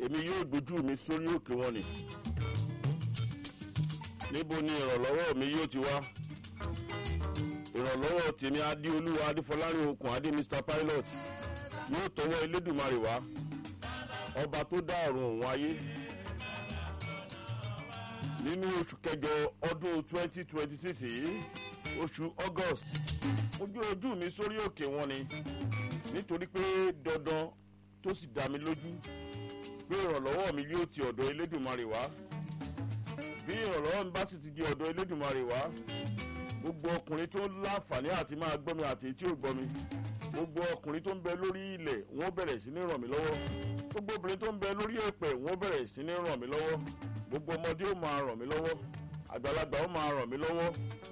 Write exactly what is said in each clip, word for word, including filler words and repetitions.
èmi yóò gbójú mi sórí òkè wọn ni níbo ni ìrànlọ́wọ́ mi yóò ti wá ìrànlọ́wọ́ tèmi adéolúwa adéfọlárin okùn adé mr pilot yóò tọwọ́ elédùmarè wá ọba tó dá ọ̀run òun ayé nínú oṣù kẹjọ ọdún twenty twenty six yìí oṣù august ojú ojú mi sórí òkè wọn ni nítorí pé dandan tó sì dá mi lójú pé ìrànlọ́wọ́ mi yóò ti ọ̀dọ̀ elédùmarè wá bí ìrànlọ́wọ́ mi bá sì ti di ọ̀dọ̀ elédùmarè wá gbogbo ọkùnrin tó láǹfààní àti máa gbọ́ mi àti tí ò gbọ́ mi gbogbo ọkùnrin tó ń bẹ lórí ilẹ̀ wọ́n bẹ̀rẹ̀ sí ní ràn mí lọ́wọ́ gbogbo obìnrin tó ń bẹ lórí èpẹ̀ wọ́n bẹ̀rẹ̀ sí ní ràn mí lọ́wọ́ gbogbo ọmọdé ó máa ràn mí lọ́wọ́ àgbàlagbà ó máa ràn mí lọ́wọ́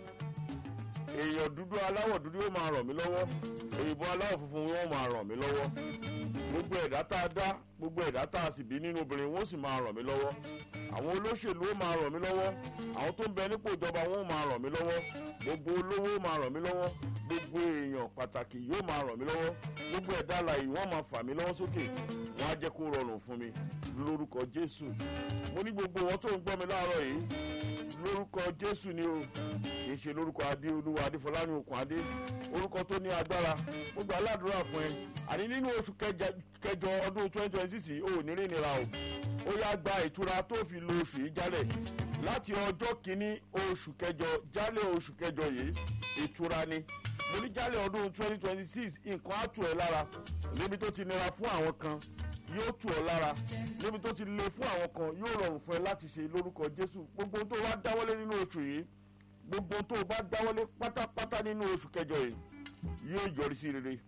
èèyàn dúdú aláwọ̀ dúdú ó máa ràn mí lọ́wọ́ òyìnbó aláwọ̀ funfun wọ́n máa ràn mí lọ́wọ́ gbogbo ẹ̀dá tá a dá gbogbo ẹ̀dá tá a sì bí nínú obìnrin wọ́n sì máa ràn mí lọ́wọ́ àwọn olóṣèlú ó máa ràn mí lọ́wọ́ àwọn tó ń bẹ nípò ìjọba wọn ó máa ràn mí lọ́wọ́ gbogbo olówó ó máa ràn mí lọ́wọ́ gbogbo èèyàn pàtàkì yóò máa ràn mí lọ́wọ́ gbogbo ẹ̀dá alààyè wọ́n máa fà mí lọ́wọ́ sókè wọ́n á jẹ́ kó rọrùn fún mi lórúkọ jésù mo ní gbogbo wọn tó ń gbọ́ mi láàárọ̀ yìí lórúkọ jésù ni o kì í ṣe lórúkọ adé olúwa adéfọláni okùn adé orúkọ tó ní agbára gbogbo aládùúrà fún ẹ àní nínú oṣù kẹjọ ọdún twenty twenty six ò ní rí nira o ó yá gba ìtura tó fi lo oṣù yìí jálẹ̀ láti ọjọ́ kìíní oṣù kẹjọ jálẹ̀ oṣù kẹjọ yìí ìtura ni mo ní jálẹ̀ ọdún twenty twenty six nǹkan á tù ẹ́ lára níbi tó ti nira fún àwọn kan yóò tù ọ́ lára níbi tó ti le fún àwọn kan yóò rọrùn fún ẹ láti ṣe lórúkọ jésù gbogbo tó wá dáwọ́lé nínú oṣù yìí gbogbo tó bá dáwọ́lé pátápátá nínú oṣù kẹjọ yìí yóò yọrí sí rere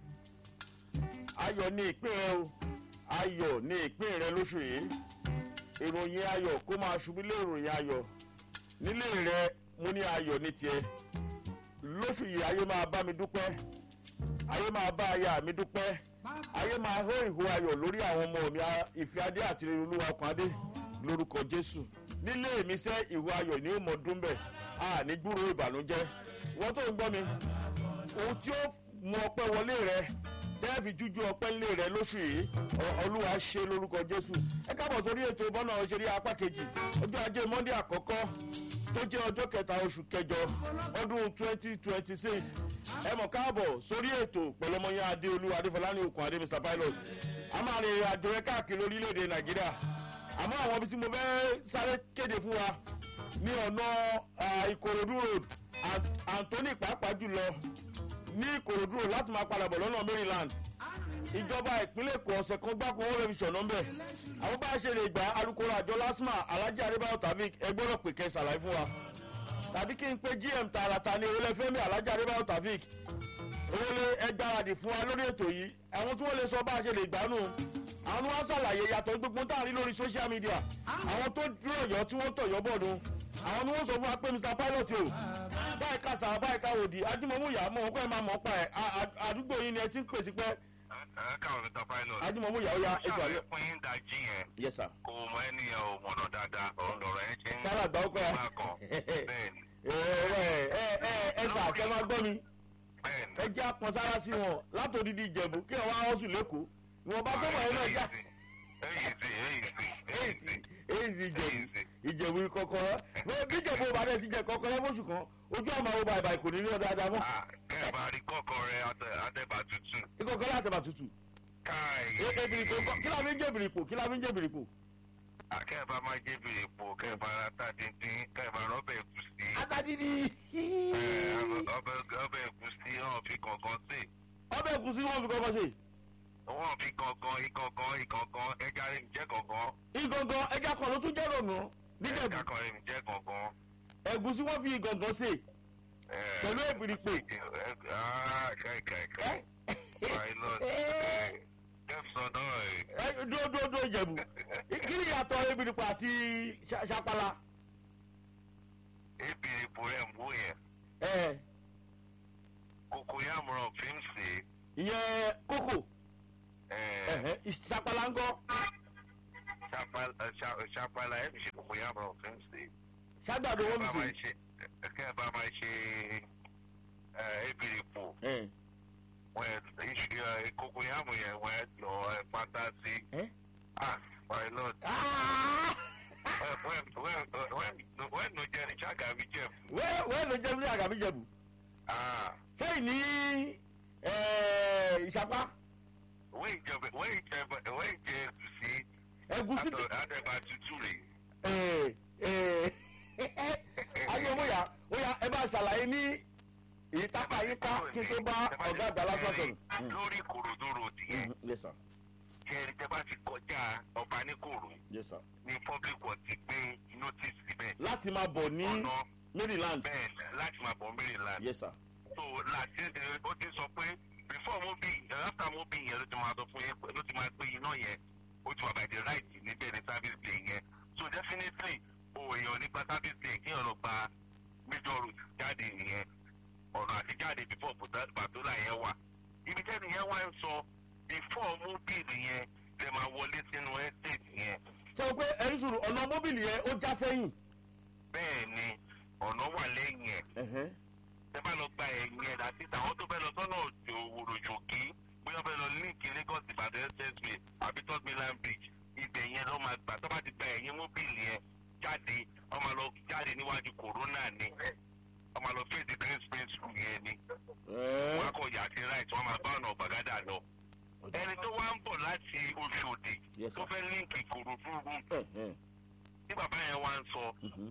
ayọ̀ ní ìpín rẹ o ayọ̀ ní ìpín rẹ lóṣù yìí ìròyìn ayọ̀ kó máa ṣubú lé ìròyìn ayọ̀ nílé rẹ mo ní ayọ̀ ní tiẹ̀ lóṣù yìí ayé máa bá mi dúpẹ́ ayé máa bá aya mi dúpẹ́ ayé máa hó ìhó ayọ̀ lórí àwọn ọmọ mi ìfíadé àti olúwa ọkàn adé lórúkọ jésù nílé mi sẹ́ ìhó ayọ̀ ní ó mọ dún bẹ̀ a ní gbúrò ìbànújẹ́ wọ́n tó ń gbọ́ mi ohun tí ó mú ọpẹ́ wọlé rẹ dẹ́ẹ̀fì jújú ọpẹ́ ńlé rẹ lóṣù yìí olúwa ṣe lórúkọ jésù ẹ káàbọ̀ sórí ètò bọ́nà òṣèré apá kejì ọjọ́ ajé monde àkọ́kọ́ tó jẹ́ ọjọ́ kẹta oṣù kẹjọ ọdún twenty twenty six ẹ mọ̀ káàbọ̀ sórí ètò pẹ̀lọ́mọyá adéolú adéfọláni okùn adé mr pilot a máa rìnrìn àjò rẹ káàkiri orílẹ̀-èdè nàìjíríà àmọ́ àwọn ibi tí mo fẹ́ sáré kéde fún wa ní ọ̀nà ìkòròdú road anthony pàápàá jùlọ ní ìkòròdú road láti máa padà bọ̀ lọ́nà maryland ìjọba ìpínlẹ̀ èkó ọ̀sẹ̀ kan gbáko wọn rẹ̀ fi ṣọ̀nà ńbẹ̀ àwọn bá ṣe lè gbà alukoro àjọ lasma alhaji adébáyọ̀ tàbí ẹgbọ́rọ̀ pè kẹ́ ṣàlàyé fún wa tàbí kí n pe gm tààràtà ní ewúlẹ̀ fẹ́mi alhaji adébáyọ̀ tàbí ewúlẹ̀ ẹgbàradì fún wa lórí ètò yìí àwọn tí wọ́n lè sọ bá ṣe lè gbà nù àwọn tí wọ́n ṣàlàyé yàtọ̀ gbogbo tá à ń rí lórí social media àwọn tó dúró yọ tí wọ́n tọ̀yọ́ bọ̀ nù àwọn ni wọ́n sọ fún wa pé mr pilot o báyìí ká sàrà báyìí ká òdì ajímọ̀múyà mọ̀ ọ́n pẹ́ máa mọ̀ ọ́n pa ẹ̀ àdúgbò yìí ni ẹ ti ń pèsè pẹ́ káwọn mr pilot. ajímọ̀mú yàwó ya ètò àlẹ́. fún yín dájí yẹn. yes sir. kò mọ ẹnìyẹn ò mọ̀nà dáadáa ọ̀rọ̀ ẹ̀ ṣe ń. sára àgbà ó kọ́ ya. bẹ́ẹ̀ni. ẹ ẹ ẹ ẹ sà kẹ́ máa gbọ́ mi. bẹ́ẹ̀ni. ẹ jẹ́ àpọ̀n sára sí wọn látòdìdí ìjẹ̀bù kí wọ́n wá ọ̀sùn lẹ́kọ̀ọ́ ìwọ̀n bá tó mọ̀ ẹ́ náà já. èyí sí èyí sí èyí sí. èyí sí ìjẹ̀bù ìjẹ̀bù kọ̀kọ̀rọ̀ bí ìjẹ̀bù ò bá dẹ̀ ti jẹ kọ̀kọ̀rọ̀ fóṣù kan ojú àmọ́ àwọn bàbá ìkò ní ní ọ̀dà dáadáa mọ́. kẹ́ẹ̀ bá rí kọ́kọ́ rẹ àtẹ̀bà tútù. ìkọ̀kọ̀rọ̀ àtẹ̀bà tútù. ebiriko kí la fi ń jẹ́ ebiriko kí la fi ń jẹ́ ebiriko. akẹ́ẹ̀bá máa jẹ́ ebiriko kẹ́ẹ̀bá ata díndín kẹ́ẹ̀bá rọ́bẹ̀ ẹ̀gúsí. ata díndín. ọbẹ̀ ẹ̀gúsí wọn fi kankan sí. ọbẹ̀ ẹ̀gúsí wọn fi kankan sí. wọn fi kankan ikankan ikankan ẹja rẹ̀ ń jẹ́ kankan. igangan ẹja kan ló tún jẹ́ rọ̀nù. ẹja kan rẹ̀ ń jẹ́ kankan. ẹ̀gúsí wọn fi igangan sí. pẹ̀lú ebiriko. kẹ́ẹ̀kẹ́ẹ̀kẹ́ Jefferson náà ẹ dúró dúró dúró ìjẹ̀bù kí ni ìyàtọ̀ ebiripo àti ṣapala. ebiripo rẹ̀ ń bó yẹn. ẹ kòkò yàmùràn fi ń sè é. ìyẹn kókò. ṣapala ń gọ́. ṣapala ẹ̀ fi ṣe kòkò yàmùràn fi ń sè é. ṣàgbàdo wọn fi sè. kẹ́ ẹ bá máa ṣe ebiripo. kòkò yàmù yẹn wọ́n ẹ lọ ẹ pátá sí. ah pilot Àgàbí Jẹ̀bú. wẹ́ẹ́ wẹ́ẹ́ ló jẹ́ ní Àgàbí Jẹ̀bú. Ah, sẹ́yìn ní Ìṣàpá wọ́n ìjọba wọ́n ìjọba wọ́n ìjẹ sí ẹ̀gúsí. àdàbà tútù rè. ayé bóyá bóyá ẹ bá ṣàlàyé ní ìtàkà yín ká kí n tó bá ọ̀gá àgbà lásán sọ̀rọ̀. lórí Ìkòròdú road yẹn yes sir. kẹrin tẹ bá ti kọjá ọba ní Kòrò yes sir. ní public work ti gbé notice síbẹ̀. láti máa bọ̀ ní ọ̀nà Maryland. bẹ́ẹ̀ láti máa bọ̀ Maryland. yes sir. so láti ó ti sọ pé before mobi after mobi yẹn ló ti máa sọ fún yẹn ló ti máa gbé iná yẹn ó ti wà by the right níbẹ̀ ní service day yẹn so definitely o èèyàn nípa service day kí èèyàn lọ gba major road jáde nìyẹn ọ̀nà àti jáde before bàtólà yẹn wà ibi tẹ́ni yẹn wá ń sọ before mobi yẹn lè máa wọlé sínú estate yẹn. sọ pé ẹni sùúrù ọ̀nà mọ́bìlì yẹn ó já sẹ́yìn. bẹ́ẹ̀ ni ọ̀nà wà lẹ́yìn ẹ̀. ẹ bá lọ gba ẹ̀yìn ẹ̀ àti àwọn tó fẹ́ lọ sọ́nà òwòròjò kí bóyá fẹ́ lọ link Lagos Ìbàdàn expressway àbí Third Mainland Bridge ibẹ̀ yẹn ló máa gbà tó bá ti gba ẹ̀yìn mọ́bìlì yẹn jáde wọ́n máa lọ jáde níwájú Corona ni wọ́n máa lọ face Green Springs school yẹn ni wọ́n á kọ yà sí right wọ́n máa bá ọ̀nà Ọ̀gbàgádà lọ. ẹni tó wá ń bọ̀ láti Òṣòdì tó fẹ́ link Ìkòròdú road tí bàbá yẹn wá ń sọ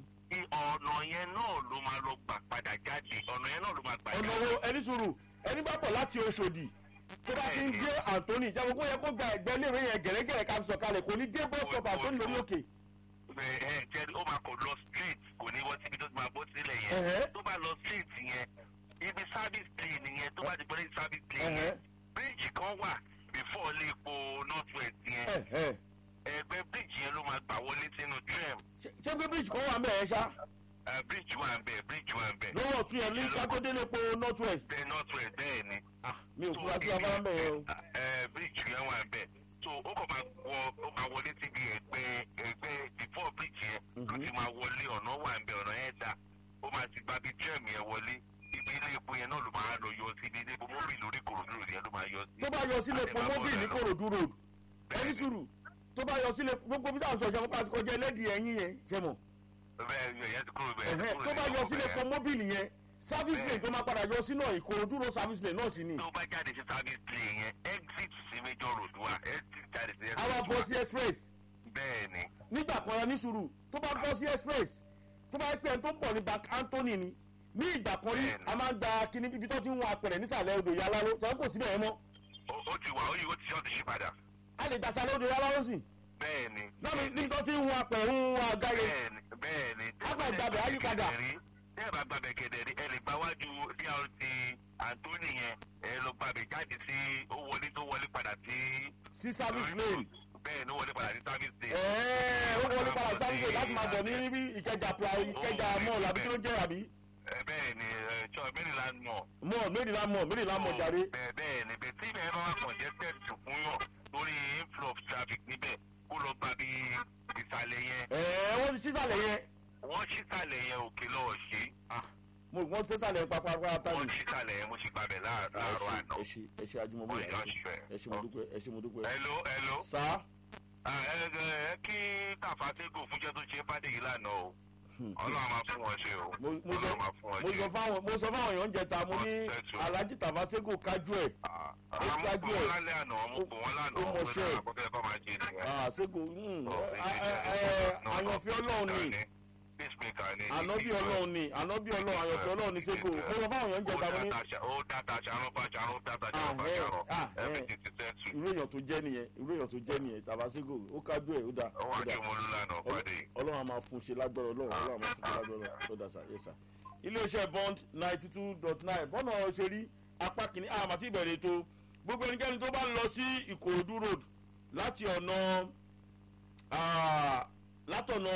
ọ̀nà yẹn náà ló máa lọ gbà padà jáde ọ̀nà yẹn náà ló máa gbà jáde. ọ̀nà wo ẹni sùúrù ẹni bá bọ̀ láti Òṣòdì tó bá ti ń dé Anthony ìjà gbogbo yẹ kó gba ẹgbẹ́ iléèwé yẹn gẹ̀rẹ́gẹ̀rẹ́ ká sọ kalẹ̀ kò ní dé bus stop Anthony lórí òkè. ẹ ẹ jẹ́rìí ó máa kọ lọ street kò ní wọ́n síbi tó ti máa bọ́ sílẹ̀ yẹn tó bá lọ street yẹn ibi service plane yẹn tó bá ti gbọ́dọ̀ service plane yẹn bíríìjì kan wà before ilé epo north west yẹn ẹgbẹ́ bíríìjì yẹn ló máa gbà wọlé sínú tram. ṣé pé bíríìjì kan wà mẹ́ẹ̀ ṣá. bíríìjì wà ń bẹ̀ bíríìjì wà ń bẹ̀. lọ́wọ́ tún yẹn ní kákódé lépo north west. bẹ́ẹ̀ north west bẹ́ẹ̀ ni. mi ò fura sí afárá mẹ́ẹ̀ o. bíríìjì yẹn wà ń bẹ̀ so ó kàn máa wọ ó máa wọlé síbi ẹgbẹ́ ẹgbẹ́ before bíríìjì yẹn ló ti máa wọlé ọ̀nà wà ń bẹ̀ ọ̀nà yẹn dà ó máa ti gba bí tram yẹn wọlé ibi ilé epo yẹn náà ló máa lọ yọ sí ibi ilé epo mobile lórí Ìkòròdú road yẹn ló máa yọ sí. tó bá yọ sílé epo mobile ní Ìkòròdú road ẹni sùúrù tó bá yọ sílé gbogbo bí táwọn sọ ìṣàkóso àti kọjá ẹlẹ́dì ẹ̀yìn yẹn ṣe mọ̀. tó bá yọ sílé epo mobile yẹn service lane tó máa padà yọ sínú Ìkòròdú road service lane náà sì ni. tó bá jáde sí service lane yẹn exit sí major road wa exit jáde sí express. àwa bọ́ sí express. bẹ́ẹ̀ ni. nígbà kan ya ní sùúrù tó bá bọ́ sí express tó bá pẹ́ ẹni tó ń bọ̀ ní Bank Anthony ni ní ìgbà kan rí a máa ń gba kíní ibi tó ti ń wọn apẹ̀rẹ̀ nísàlẹ̀ odò Yaláró sọ kò síbẹ̀ yẹn mọ́. ó ti wà ó yìí ó ti ṣọ́ ti ṣí padà. a lè gbàsálẹ̀ odò Yaláró sí. bẹ́ẹ̀ni. lọ́mi ní tó ti ń wọn apẹ̀rẹ̀ ń wọn àgáyé. bẹ́ẹ̀ni bẹ́ẹ̀ni. a kàn gbàbẹ̀ àyípadà. ní ẹ̀ bá gbàbẹ̀ kẹ̀dẹ̀ rí ẹ lè gba wájú D R T Anthony yẹn ẹ lọ gbàbẹ̀ jáde sí ó wọlé tó wọlé padà sí. sí service lane. bẹ́ẹ̀ni ó wọlé padà sí service lane. ẹ̀ẹ́ ó wọlé padà sí service lane láti máa bọ̀ ní bí Ìkẹjà Ìkẹjà mall àbí kí ló jẹ́ àbí. bẹ́ẹ̀ni ẹ̀ẹ́dọ́ Maryland mall. mall Maryland mall Maryland mall jàre. bẹ́ẹ̀ni bẹ́ẹ̀ tí bẹ́ẹ̀ bá wà congested fún yàn lórí inflow of traffic níbẹ̀ kó lọ gba bí ìsàlẹ̀ yẹn. ẹ̀ẹ́ wọ́n ti sísàlẹ̀ yẹn. wọ́n sísàlẹ̀ yẹn òkè lọ́wọ́ ṣe. mo wọ́n ti sísàlẹ̀ pápápá tani. wọ́n sísàlẹ̀ yẹn mo sì gbàbẹ̀ láàárọ̀ àná. ẹ ṣe ẹ ṣe ajumọ̀bọ̀ yàrá ẹ ṣe mo dúpẹ́ ẹ ṣe mo dúpẹ́. hello hello. sá. ẹ ẹ kí Tàfàṣẹ́gò fúnjẹ́ tó ṣe fàdé yìí lánàá o ọlọ́run máa fún wọn ṣe o ọlọ́run máa fún wọn ṣe. mo sọ fáwọn mo sọ fáwọn èèyàn ń jẹta mo ní Alhaji Tàfàṣẹ́gò kájú ẹ̀. àwọn ọmọ wọn lálẹ́ àná ọmọ kò wọn lánàá ó mọ̀ ṣe ẹ̀ àkọ́kẹ́ bá máa ṣe nìyẹn. Ṣẹ́gò àyànfẹ́ Ọlọ́run ni ànábì Ọlọ́run ni ànábì Ọlọ́run àyànfẹ́ Ọlọ́run ni Ṣẹ́gò mo sọ fáwọn èèyàn ń jẹta mo ní. ó dáta ṣàrọ̀ bá ṣàrọ̀ dáta ṣàrọ̀ bá ṣàrọ̀ everything ti settle. irú èèyàn tó jẹ́ nìyẹn irú èèyàn tó jẹ́ nìyẹn Tàfàṣẹ́gò ó kájú ẹ̀ ó dà. ó wà kí mo lù lánàá pàdé. Ọlọ́run á máa fún un ṣe lágbára Ọlọ́run Ọlọ́run á máa fún un ṣe lágbára Ọlọ́run ó dà sà yẹ sà. iléeṣẹ́ Bond ninety two dot nine bọ́nà ṣe rí apá kìíní àmà tí ìbẹ̀rẹ̀ ètò gbogbo ẹnikẹ́ni tó bá ń lọ sí Ìkòròdú road láti ọ̀nà látọ̀nà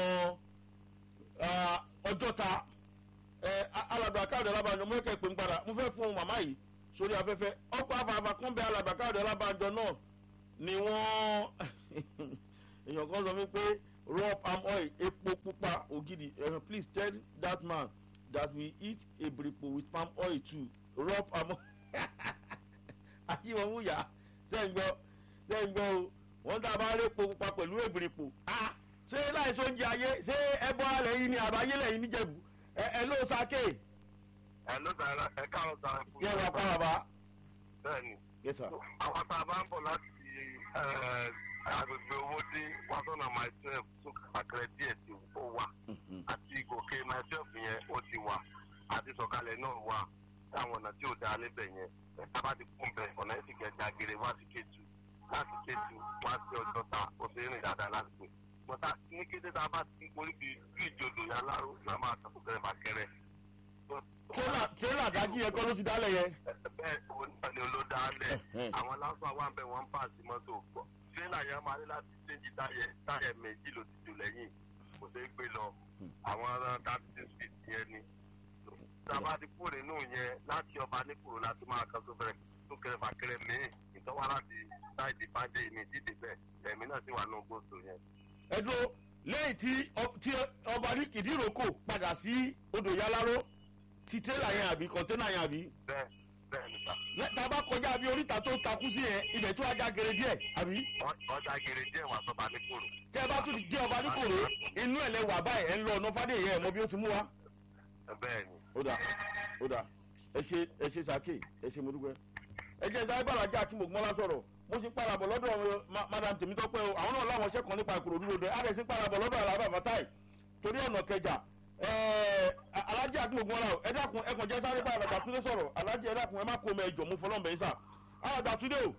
Ọjọ́ta alàgbà káàdì alábàájọ mo fẹ́ pè ń padà mo fẹ́ fún màmá yìí sórí afẹ́fẹ́ ọkọ̀ àfààfà kan bẹ alàgbà káàdì alábàájọ náà ni wọ́n èèyàn kan sọ wípé raw palm oil epo pupa ògidì uh, please tell that man that we eat ebiripo with palm oil too raw palm oil àyíwọ̀n múyà sẹ́ǹgbọ́ sẹ́ǹgbọ́ o wọ́n dábàá rí epo pupa pẹ̀lú ebiripo ah ṣé láìsọ oúnjẹ ayé ṣé ẹbọ alẹ́ yìí ni àbáyé lẹ́yìn níjẹ̀bù ẹ ẹ ló sake. ẹ ló sara ẹ káàrọ̀ sara. yẹ wà pa bàbá. bẹ́ẹ̀ni. yes sir. àwọn tá a bá ń bọ̀ láti agbègbè owó dé wàsánà myself tún àkẹrẹ díẹ̀ tí ó wà àti gòkè myself yẹn ó ti wà àti sọ̀kalẹ̀ náà wà táwọn ọ̀nà tí ò dáa níbẹ̀ yẹn ẹ̀ka bá ti kún bẹ̀ ọ̀nà yẹn sì kẹjà gèrè wá sí kéjù láti kéjù wá sí ọjọ́ta ó sì rìn dáadáa láti pè bọ́tà ní kété tá a bá ti ń porí bíi bí ìjòdò yà láró là máa tàkó kẹrẹ bá kẹrẹ. tírélà dájú yẹn kọ́ ló ti dálẹ̀ yẹn. bẹ́ẹ̀ onípẹ̀lú olódàálẹ̀ àwọn lásán wà ń bẹ̀ wọ́n ń pàṣẹ mọ́tò pọ̀ tírélà yẹn máa ní láti ṣéǹjì táyẹ̀ táyẹ̀ méjì ló ti jù lẹ́yìn kò sí gbé lọ àwọn thirty six yẹn ni. tábà ti kúrò nínú yẹn láti ọba nípòrò láti máa kan tó fẹ́rẹ̀ tó kẹrẹ bá kẹrẹ míì ìtọ́wá láti táìdì bájẹ́ ìní dídì bẹ́ẹ̀ ẹ̀mí náà sì wà ní ogóso yẹn. ẹ dúró lẹ́yìn tí ọba ní ìdíròkò padà sí odò yáláró ti tírélà yẹn àbí kọ̀ńténà yẹn àbí. bẹ́ẹ̀ bẹ́ẹ̀ ni sà. tá a bá kọjá bí oríta tó takú sí yẹn ibẹ̀ tó ajá gèrè díẹ̀ àbí. ọjà gèrè díẹ̀ wà sọ́ba nípòrò. tẹ́ ẹ bá tún jẹ́ ọba nípòrò inú ẹ̀ lẹ wà báyìí ẹ̀ ń lọ ọ̀nà fádé yẹn ẹ̀ mọ bí ó ti mú wa. bẹ́ẹ̀ ni. ó dà ó dà ẹ ṣe ẹ ṣe sàkè ẹ ṣe mo dúpẹ́. ẹ jẹ́ sáré bàlájà kí mo gbọ́n lá sọ̀rọ̀ mo ṣe parabọ̀ lọ́dọ̀ madam tèmítọ́pẹ́ o àwọn náà láwọn ṣẹ́ kan nípa ìkòròdú lóde adẹ̀ sí parabọ̀ lọ́dọ̀ alábà bàtáì torí ọ̀nà kẹjà alájẹ akíngbogbo ọ̀la ẹ dákun ẹ kàn jẹ́ sáré bá àlàgbà túndé sọ̀rọ̀ alájẹ ẹ dákun ẹ má kó mẹ ìjọ mú fọlọ́m̀bẹ yín sà àlàgbà túndé o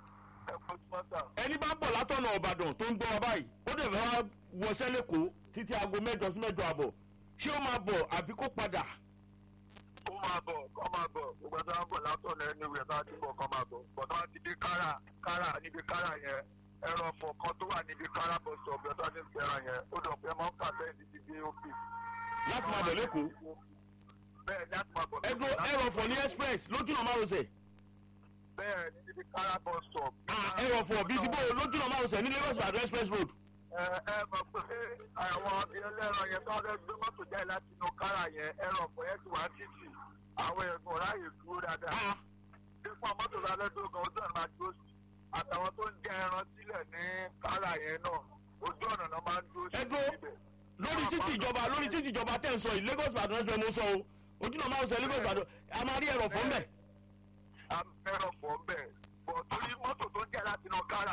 ẹni bá ń bọ̀ látọ̀nà ọ̀bàdàn tó ń gbọ́ wa báyìí ó dẹ̀ fẹ́ wá wọṣẹ́ lẹ́kọ̀ọ́ títí aago mẹ́jọ sí mẹ́jọ àbọ̀ ṣé ó máa bọ̀ àbí kó padà. ó máa bọ̀ kọ́ máa bọ̀ gbogbo ẹ̀dá ń bọ̀ látọ̀nà ẹni ìwé ẹ̀dá ti bọ̀ kọ́ máa bọ̀ bọ̀dá ti di kára kára níbi kára yẹn ẹ̀rọ ọ̀fọ̀ kan tó wà níbi kára bọ̀ sọ̀ bí ọ̀dá ti ń fẹ́ràn yẹn ó dọ̀ pé máa ń kà bẹ́ẹ̀ ní ti dé òkè. láti máa bọ̀ lẹ́kọ̀ọ́. bẹ́ẹ̀ láti máa bọ̀ lẹ́kọ̀ọ́. ẹgbẹ́ ẹ̀rọ ọ̀fọ̀ ní express lójúnà márosẹ̀. bẹ́ẹ̀ ní níbi kára bọ̀ sọ̀. ẹ̀rọ ọ̀fọ̀ bíi ti bó lójúnà márosẹ̀ ní Lagos Ìbàdàn express road. ẹ ẹ mọ̀ pé àwọn ẹlẹ́rọ yẹn tó fẹ́ gbé mọ́tò jáde láti inú kára yẹn ẹ̀rọ ọ̀fọ̀ yẹn ti wá títì àwọn ẹ̀gbọ́n ráyè dúró dáadáa. nípa mọ́tò lálẹ́ tó gan ojú ọ̀nà dúró sí àtàwọn tó ń jẹ ẹran sílẹ̀ ní kára yẹn náà ojú ọ̀nà náà máa ń dúró sí ibẹ̀. lórí títì ìjọba lórí títì ìjọba tẹ̀ ń sọ yìí Lagos Ìbàdàn ẹ̀sọ́ mo sọ o ojú náà máa ń sọ Lagos Ìbàdàn a máa rí ẹ̀rọ fún bẹ̀. a ẹ̀rọ fún bẹ̀ bọ̀ torí mọ́tò tó ń jẹ́ láti inú kára.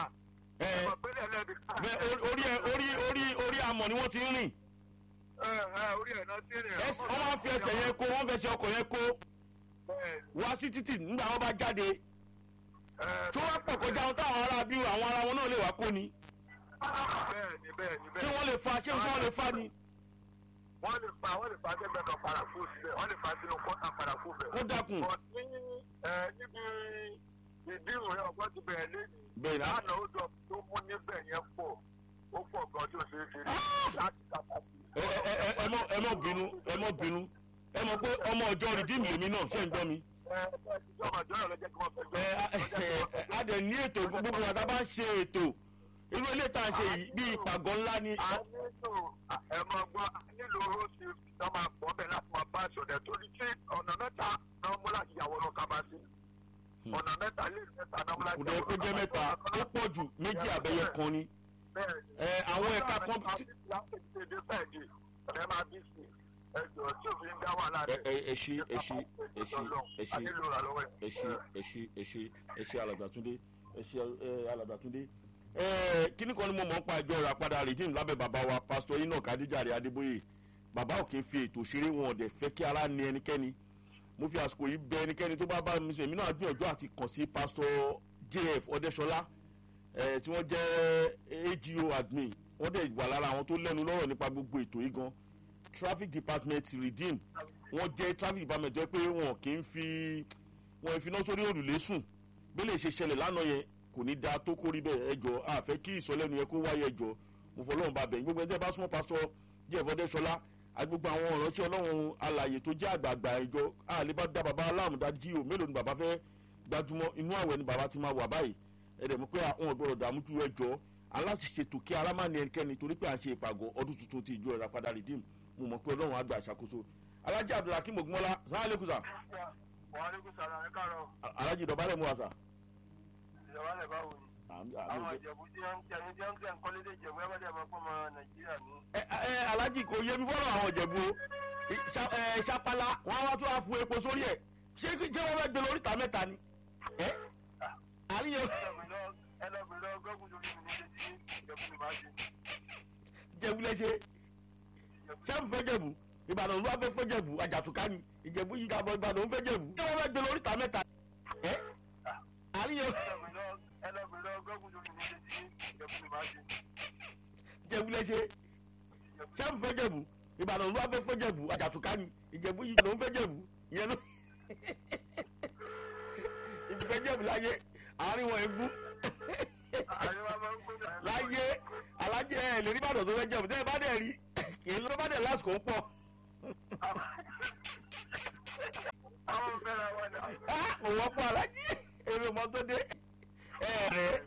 orí orí orí orí amọ̀ ni wọ́n ti ń rìn. orí ẹ̀ náà ti rìn. wọ́n máa ń fi ẹsẹ̀ yẹn kó wọ́n fẹ́ ṣe ọkọ̀ yẹn kó wá sí títì nígbà wọn bá jáde tó wá pọ̀ kọjá wọn táwọn ará bí àwọn ará wọn náà lè wá kó ni. bẹ́ẹ̀ni bẹ́ẹ̀ni bẹ́ẹ̀ni. ṣé wọ́n lè fa ṣé wọ́n lè fa ni. wọ́n lè fa wọ́n lè fa sẹ́gbẹ̀ẹ́ kan padà kú síbẹ̀ wọ́n lè fa sínú kọ́tà padà kú bẹ̀. kó dákun. níbi ìdí ìròyìn ọgbọ́n ti bẹ̀rẹ̀ lẹ́yìn. bẹ́ẹ̀ náà. lánàá ó jọ tó mú níbẹ̀ yẹn pọ̀ ó pọ̀ gan tó ṣe é ṣe láti kàkàtì. ẹ mọ ẹ mọ bínú ẹ mọ bínú ẹ mọ pé ọmọ ọjọ́ rìdíìmù lèmi náà ṣe ń gbọ́ mi. a dẹ̀ ní ètò gbogbo wa tá a bá ń ṣe ètò irú ilé tá a ṣe yìí bí ìpàgọ́ ńlá ni. a nílò ẹ mọ gbọ́ a nílò róòsì tó máa pọ̀ bẹ́ẹ̀ láti máa bá aṣọ rẹ̀ torí tí ọ̀nà mẹ́ta náà mú láti yàwó náà ká bá sí. ọ̀nà mẹ́ta lè mẹ́ta náà mú láti yàwó náà ká bá sí. kò jẹ́ mẹ́ta ó pọ̀ jù méjì àbẹ̀yẹ kan ni. àwọn ẹ̀ka kan. ẹ ṣe ẹ ṣe ẹ ṣe ẹ ṣe ẹ ṣe ẹ ṣe ẹ ṣe ẹ ṣe alàgbàtúndé ẹ ṣe alàgbàtúndé kíní kan ni mo mọ̀ ń pa ìjọ ìràpadà rìdíìmù lábẹ́ bàbá wa pásítọ̀ Enoch Adéjàre Adébóyè bàbá òkè fi ètò ṣeré wọn ọ̀dẹ̀ fẹ́ kí ara ní ẹnikẹ́ni mo fi àsìkò yìí bẹ ẹnikẹ́ni tó bá bá mi sọ èmi náà gbìyànjú àti kàn sí pásítọ̀ J F Ọdẹ́ṣọlá tí wọ́n jẹ́ A G O admin wọ́n dẹ̀ wà lára àwọn tó lẹ́nu lọ́rọ̀ nípa gbogbo ètò yìí gan traffic department redeem wọ́n jẹ́ traffic department jẹ́ pé wọn kì í fi wọn fi iná sórí òrùlé sùn bí lè ṣe ṣẹlẹ̀ lánàá yẹn kò ní da tó kórí bẹ́ẹ̀ ẹjọ́ àfẹ́ kí ìsọlẹ́nu yẹn kó wáyé ẹjọ́ mo fọ ọlọ́run bá bẹ̀ gbogbo ẹgbẹ́ bá súnmọ́ pásítọ̀ Jẹ́ẹ̀fọ́ Ọdẹ́ṣọlá agbègbè àwọn ìránṣẹ́ ọlọ́run alàyè tó jẹ́ àgbààgbà ìjọ àlè bá dá bàbá aláàmúdá jí o mélòó ni bàbá fẹ́ gbajúmọ̀ inú àwẹ̀ ni bàbá ti máa wà báyìí ẹ̀rẹ̀ mú pé àwọn ọ̀gbọ́dọ̀ dààmú ju ẹjọ́ aláṣìṣètò kí ara máa ní ẹnikẹ́ni torí pé à ń ṣe ìpàgọ́ ọdún tuntun ti ìjọ ìràpadà rìdíìmù mo mọ̀ pé ọlọ́run á gba àṣàkóso alájí abdulhakeem ògúnmọ́lá sáà lẹ́kùsà. alájí ìdọ̀bálẹ̀ mú wa sà. ìdọ̀bálẹ̀ báwo ni. àwọn ìjẹ̀bú tí wọ́n ń tẹ̀ ní jẹ́ ń tẹ̀ ń kọ́lé dé ìjẹ̀bú ẹ̀ bá dẹ̀ máa pọ́ ọmọ nàìjíríà ní. ẹ ẹ alájí kò yẹ mi fọ́nà àwọn ìjẹ̀bú o ṣapala wọn wá tún wá fún epo sórí ẹ̀ ṣé ṣé wọ́n fẹ́ gbé lórí ìta mẹ́ta ni. àríyàn. ẹlẹ́gbẹ̀rún ọgọ́gùn lórí mi nílé tí ìjẹ̀bú ni máa ṣe. ìjẹ̀bú lẹ ṣe ṣẹ́ẹ̀mù fẹ́ jẹ̀bú ìbàdàn ló wá fẹ́ fẹ́ jẹ̀bú àjàtúká ni ìjẹ̀bú yìí ká bọ̀ ìbàdàn ń fẹ́ jẹ̀bú ṣé wọ́n fẹ́ gbé lórí ìta mẹ́ta. àríyàn. ẹlẹ́gbẹ̀rún ọgọ́gùn lórí mi nílé tí ìjẹ̀bú ni máa ṣe. ìjẹ̀bú lẹ ṣe ṣẹ́ẹ̀mù fẹ́ jẹ̀bú ìbàdàn ló wá fẹ́ fẹ́ jẹ̀bú àjàtúká ni ìjẹ̀bú yìí ló ń fẹ́ jẹ̀bú ìyẹn ló ìfẹ́ jẹ̀bú láyé àárín wọn egún láyé alájẹ ẹ lè rí bàdàn tó fẹ́ jẹ̀bú tẹ́ ẹ bá dẹ̀ rí kì í ló bá dẹ̀ lásìkò ń pọ̀. àwọn ò fẹ́ra wọn náà. kò wọ́pọ̀ alájẹ èrè mọ́ tó dé ẹ̀ẹ́rẹ́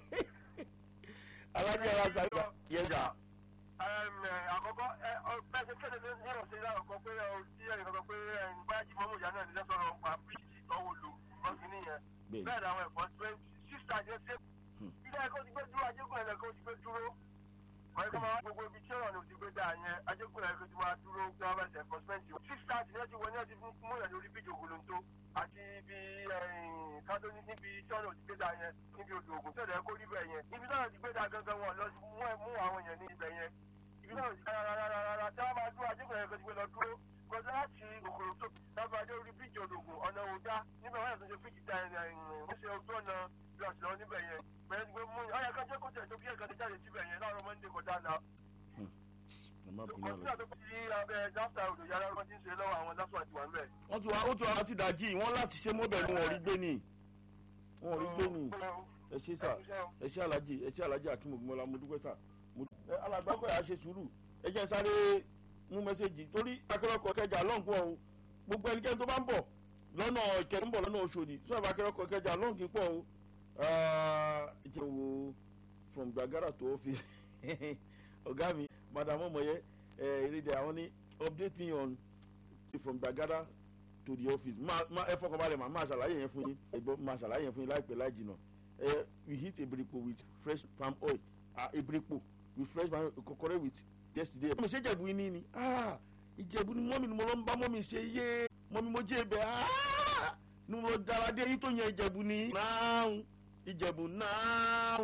alájẹ ara sàgbà yẹjà. àkọ́kọ́ bẹ́ẹ̀ ṣe kéde ní ọ̀sẹ̀ ìlànà kan pé ó sí ẹ̀rìn kankan pé báyà jí mọ́mú ìyá náà nílẹ̀ sọ̀rọ̀ nípa bíríìjì ìtọ́wò lò lọ́sìn nìyẹn bẹ́ẹ̀ làwọn ẹ̀kọ́ twenty six àjẹ ṣe ilé ẹ̀kọ́ ti gbé dúró ajégún ẹ̀lẹ́kọ́ ti gbé dúró ọ̀rẹ́ kan máa gbogbo ibi tí ọ̀rọ̀ ni ò ti gbé dáa yẹn ajégún ẹ̀lẹ́kọ́ ti máa dúró gbé wọn bẹ̀rẹ̀ ẹ̀kọ́sìmẹ́ǹtì six thirty ní ẹ̀jú wọn ní ẹ̀jú mú ìyẹn lórí bíjì ògùnlóńtó àti ibi kátó níbi tí ọ̀rọ̀ ti gbé dáa yẹn níbi odò ògùn tó ẹ̀dẹ̀ kó rí bẹ̀ yẹn ibi tí ọ̀rọ̀ ti gbé dáa gangan wọn lọ mú àwọn èèyàn ní ibẹ̀ yẹn ibi náà ti rárá tí wọ́n máa dúró ajégún ẹ̀lẹ́kọ́ ti gbé lọ dúró gbọ́dọ̀ láti òkòrò tó lábàdé orí bíjì òdògùn ọ̀nà òdá níbẹ̀ wọ́n yà tó ṣe bíjì ta ẹ̀rìn ṣe ojú ọ̀nà bí ọ̀sẹ̀ lọ níbẹ̀ yẹn bẹ́ẹ̀ ni pé mú ọ̀yà kan jẹ́ kó tẹ̀ tó bí ẹ̀ka ti jáde síbẹ̀ yẹn láàárọ̀ mọ́ndé kọjá náà. kọ̀ǹtínà tó fi abẹ́ dáfà odò yàrá wọn ti ń ṣe lọ́wọ́ àwọn dáfà àti wà ń bẹ̀. wọ́n ti wá ó ti wá láti dàjí wọ́n láti ṣe mọ́bẹ̀ ni wọ́n rí gbé ni wọ́n rí gbé ni ẹ ṣe sà ẹ ṣe alájì ẹ ṣe alájì akínmọ̀gbọ́lá mo dúpẹ́ sà alàgbàkọ̀ yà ṣe sùúrù ẹ jẹ́ sáré mú mẹ́sẹ̀gì torí akẹ́rọ̀kọ̀ kẹjà lọ́nkù ọ̀hún gbogbo ẹnikẹ́ni tó bá ń bọ̀ lọ́nà ìkẹrù ń bọ̀ lọ́nà Òṣòdì sọ́ọ̀bù akẹ́rọ̀kọ̀ kẹjà lọ́nkù pọ̀ o ìjẹ́ wo from Gbàgádà tó fi ọ̀gá mi madam ọmọye ìrìndẹ̀ àwọn ní update me on from Gbàgádà to the office ẹ fọkànbalẹ̀ mà máa ṣàlàyé yẹn fún yín ẹ̀gbọ́n máa ṣàlàyé yẹn fún yín láìpẹ́ láì jìnà we hit Ebiripo with fresh palm oil Ebiripo with fresh palm oil kokore with yesterday. mọ̀mí ṣe Ìjẹ̀bú ní ni Ìjẹ̀bú ni mọ́mí ni mo lọ ń bá mọ́mí ṣe yé mọ́mí mo jẹ́ ibẹ̀ ni mo dára dé yín tó yẹn Ìjẹ̀bú ní. náà Ìjẹ̀bú náà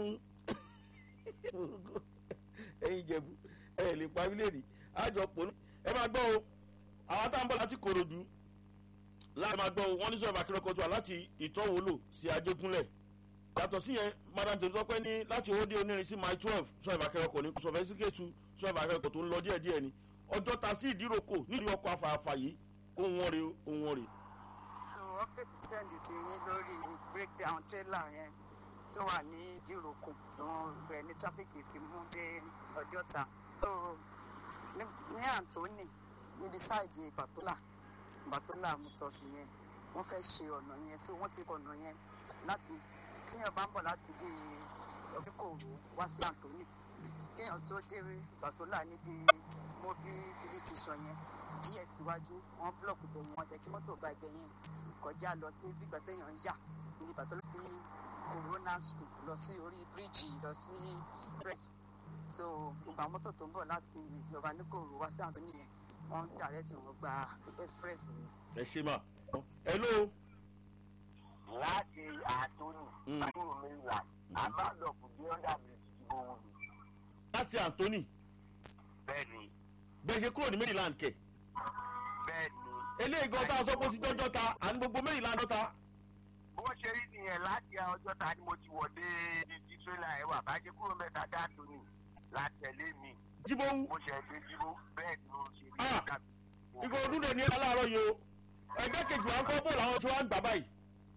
ẹ̀yin Ìjẹ̀bú ẹ̀ lè parí lè rí àjọpọ̀ ẹ máa gbọ́ o àwọn tá à ń bọ̀ láti Kòròdú láti máa gbọ́ o wọ́n ní sọ̀rọ̀ àkìrọ̀kọ̀tù àláti Ìtọ́wòlò sí Ajégúnlẹ̀ yàtọ̀ sí yẹn madam tèmítọ́pẹ́ ní láti owóde onírin sí mile twelve sọ̀rọ̀ àkìrọ̀kọ̀ ní sọ̀fẹ́síkẹ́tù sọ̀rọ̀ àkìrọ̀kọ̀ tó ń lọ díẹ̀díẹ̀ ni ọjọ́ ta sí Ìdíròkò nídìí ọkọ̀ afààfà yìí ohun wọn rè ohun wọn rè. so update send sí yín lórí breakdown trailer yẹn tó wà ní Ìdíròkò lọ́wọ́ rẹ̀ ní tráfíkì ti mú dé Ọjọ́ta so ní Anthony níbi sáìdì Bàtólà Bàtólà motors yẹn wọ́n fẹ́ ṣe ọ̀nà yẹn so wọ́n ti kọ̀ ọ̀nà yẹn láti tíyàn bá ń bọ̀ láti bí Ọ̀dẹ́kòrò wá sí Anthony kéèyàn tó dé Bàtólà níbi mobi filling station yẹn díẹ̀ síwájú wọ́n búlọ̀kù bẹ̀ yẹn wọ́n jẹ́ kí mọ́tò gba ibẹ̀ yẹn kọjá lọ sí gbígbà téèyàn ń yà ní Bàtólà sí Corona school lọ sí orí bíríìjì lọ sí press so gbogbo àwọn mọ́tò tó ń bọ̀ láti Ọ̀bánikòrò wá sí Anthony yẹn wọ́n ń dàrẹ́tì wọn gba express yẹn. ẹ ṣe mà hello. láti Anthony nínú mainland àbádọ̀kù bí ọ́ndà bridge ti bó wọn. láti Anthony. bẹ́ẹ̀ni. bẹ́ẹ̀ ṣe kúrò ní Maryland kẹ̀. bẹ́ẹ̀ni. eléyìí gan tá a sọ pé ó ti jọjọ́ ta à ń gbogbo Maryland ọ̀ta. bó ṣe rí nìyẹn láti Ọjọ́ta ni mo ti wọ̀ dé ibi tírélà ẹ̀ wà bá jẹ́ kúrò mẹ́ta dá Anthony látẹ̀lé mi. jíbó wú. mo ṣe ṣe jíbó bẹ́ẹ̀ ni mo ṣe rí ìgbà. ìgò ọdún lè ní aláàárọ̀ yìí o ẹgbẹ́ kejì wa ń kọ́ bóòlù àwọn tí wọ́n ń gbà báyìí.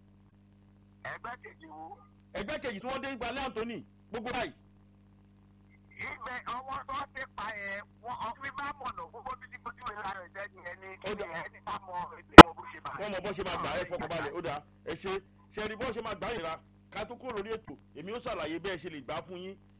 ẹgbẹ́ kejì wo. ẹgbẹ́ kejì tí wọ́n dé gbalẹ̀ Anthony gbogbo báyìí. ibẹ̀ ọwọ́ tó ti pa ẹ̀ wọ́n ọ̀fin máa mọ̀nà gbogbo títí gbójú ìlú ara ìjẹ́ ni ẹni kí ni ẹni ká mọ ìgbìmọ̀ bó ṣe máa. wọ́n mọ bó ṣe máa gbà ẹ fọkànbalẹ̀ ó dáa ẹ ṣe ṣe ni bó ṣe máa gbà yìí ra ká tó kúrò lórí ètò èmi ó ṣàlàyé bẹ́ẹ̀ ṣe lè gbà fún yín